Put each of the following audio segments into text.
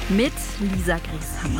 mit Lisa Grieshammer.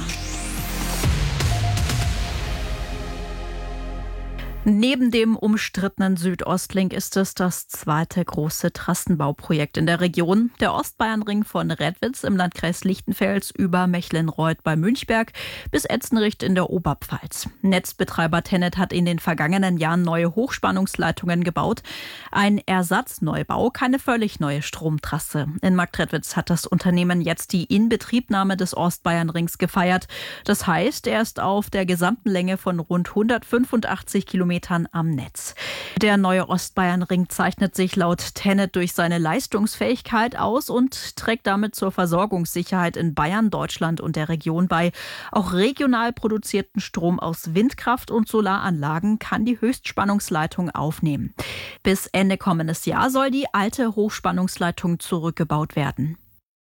Neben dem umstrittenen Südostlink ist es das zweite große Trassenbauprojekt in der Region. Der Ostbayernring von Redwitz im Landkreis Lichtenfels über Mechlenreuth bei Münchberg bis Etzenricht in der Oberpfalz. Netzbetreiber TenneT hat in den vergangenen Jahren neue Hochspannungsleitungen gebaut. Ein Ersatzneubau, keine völlig neue Stromtrasse. In Marktredwitz hat das Unternehmen jetzt die Inbetriebnahme des Ostbayernrings gefeiert. Das heißt, er ist auf der gesamten Länge von rund 185 Kilometern am Netz. Der neue Ostbayernring zeichnet sich laut TenneT durch seine Leistungsfähigkeit aus und trägt damit zur Versorgungssicherheit in Bayern, Deutschland und der Region bei. Auch regional produzierten Strom aus Windkraft und Solaranlagen kann die Höchstspannungsleitung aufnehmen. Bis Ende kommendes Jahr soll die alte Hochspannungsleitung zurückgebaut werden.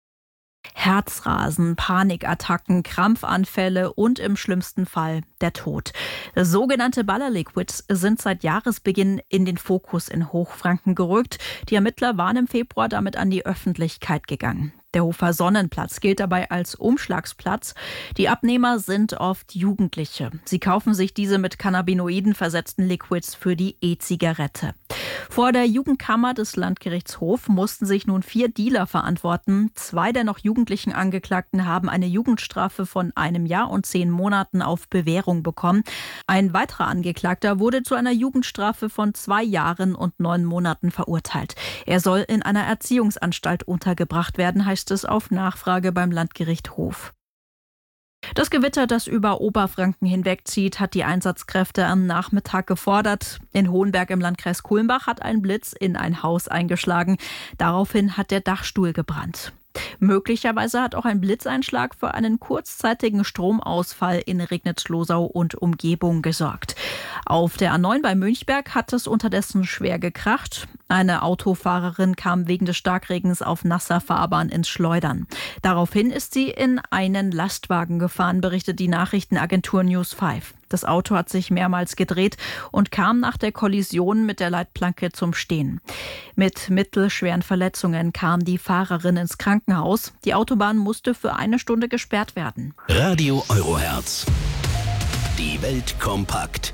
Herzrasen, Panikattacken, Krampfanfälle und im schlimmsten Fall der Tod. Sogenannte Ballerliquids sind seit Jahresbeginn in den Fokus in Hochfranken gerückt. Die Ermittler waren im Februar damit an die Öffentlichkeit gegangen. Der Hofer Sonnenplatz gilt dabei als Umschlagsplatz. Die Abnehmer sind oft Jugendliche. Sie kaufen sich diese mit Cannabinoiden versetzten Liquids für die E-Zigarette. Vor der Jugendkammer des Landgerichts Hof mussten sich nun 4 Dealer verantworten. 2 der noch jugendlichen Angeklagten haben eine Jugendstrafe von 1 Jahr und 10 Monaten auf Bewährung bekommen. Ein weiterer Angeklagter wurde zu einer Jugendstrafe von 2 Jahren und 9 Monaten verurteilt. Er soll in einer Erziehungsanstalt untergebracht werden, heißt es auf Nachfrage beim Landgericht Hof. Das Gewitter, das über Oberfranken hinwegzieht, hat die Einsatzkräfte am Nachmittag gefordert. In Hohenberg im Landkreis Kulmbach hat ein Blitz in ein Haus eingeschlagen. Daraufhin hat der Dachstuhl gebrannt. Möglicherweise hat auch ein Blitzeinschlag für einen kurzzeitigen Stromausfall in Regnitz-Losau und Umgebung gesorgt. Auf der A9 bei Münchberg hat es unterdessen schwer gekracht. Eine Autofahrerin kam wegen des Starkregens auf nasser Fahrbahn ins Schleudern. Daraufhin ist sie in einen Lastwagen gefahren, berichtet die Nachrichtenagentur News 5. Das Auto hat sich mehrmals gedreht und kam nach der Kollision mit der Leitplanke zum Stehen. Mit mittelschweren Verletzungen kam die Fahrerin ins Krankenhaus. Die Autobahn musste für 1 Stunde gesperrt werden. Radio Eurohertz. Die Welt kompakt.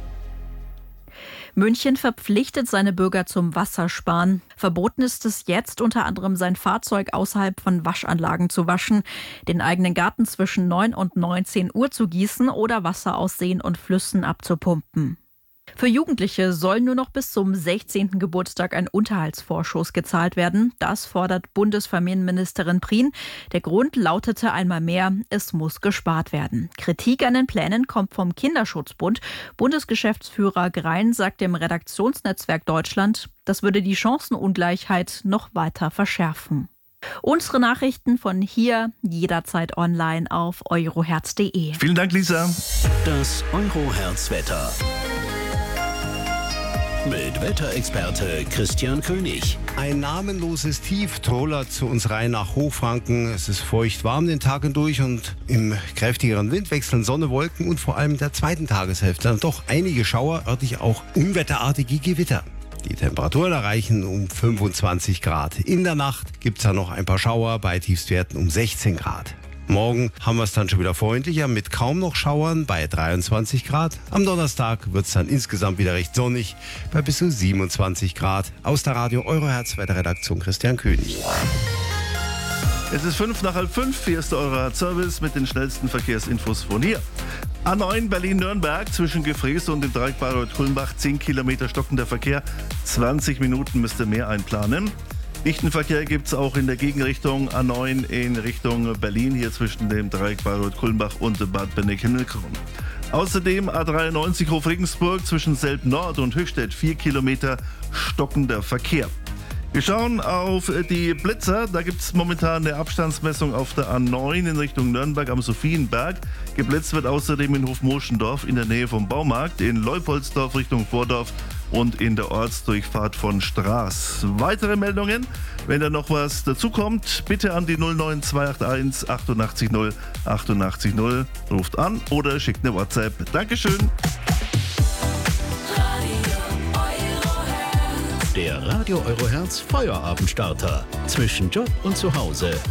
München verpflichtet seine Bürger zum Wassersparen. Verboten ist es jetzt, unter anderem sein Fahrzeug außerhalb von Waschanlagen zu waschen, den eigenen Garten zwischen 9 und 19 Uhr zu gießen oder Wasser aus Seen und Flüssen abzupumpen. Für Jugendliche soll nur noch bis zum 16. Geburtstag ein Unterhaltsvorschuss gezahlt werden. Das fordert Bundesfamilienministerin Prien. Der Grund lautete einmal mehr, es muss gespart werden. Kritik an den Plänen kommt vom Kinderschutzbund. Bundesgeschäftsführer Grein sagt dem Redaktionsnetzwerk Deutschland, das würde die Chancenungleichheit noch weiter verschärfen. Unsere Nachrichten von hier jederzeit online auf euroherz.de. Vielen Dank, Lisa. Das Euroherz-Wetter. Mit Wetterexperte Christian König. Ein namenloses Tief trollert zu uns rein nach Hochfranken. Es ist feucht warm den Tag hindurch und im kräftigeren Wind wechseln Sonne, Wolken und vor allem der zweiten Tageshälfte dann doch einige Schauer, örtlich auch unwetterartige Gewitter. Die Temperaturen erreichen um 25 Grad. In der Nacht gibt es dann noch ein paar Schauer bei Tiefstwerten um 16 Grad. Morgen haben wir es dann schon wieder freundlicher mit kaum noch Schauern bei 23 Grad. Am Donnerstag wird es dann insgesamt wieder recht sonnig bei bis zu 27 Grad. Aus der Radio Euroherz Wetterredaktion Christian König. Es ist 5:05, hier ist der Euroherz-Service mit den schnellsten Verkehrsinfos von hier. A9 Berlin-Nürnberg zwischen Gefrees und dem Dreieck Bayreuth-Kulmbach 10 Kilometer stockender Verkehr, 20 Minuten müsst ihr mehr einplanen. Dichten Verkehr gibt es auch in der Gegenrichtung A9 in Richtung Berlin, hier zwischen dem Dreieck Bayreuth-Kulmbach und Bad Benneck-Himmelkron. Außerdem A93 Hof-Regensburg zwischen Selb-Nord und Höchstädt 4 Kilometer stockender Verkehr. Wir schauen auf die Blitzer. Da gibt es momentan eine Abstandsmessung auf der A9 in Richtung Nürnberg am Sophienberg. Geblitzt wird außerdem in Hofmoschendorf in der Nähe vom Baumarkt, in Leupoldsdorf Richtung Vordorf und in der Ortsdurchfahrt von Straß. Weitere Meldungen, wenn da noch was dazukommt, bitte an die 09281 88 0 88 0. Ruft an oder schickt eine WhatsApp. Dankeschön. Der Radio Euroherz Feuerabendstarter. Zwischen Job und Zuhause.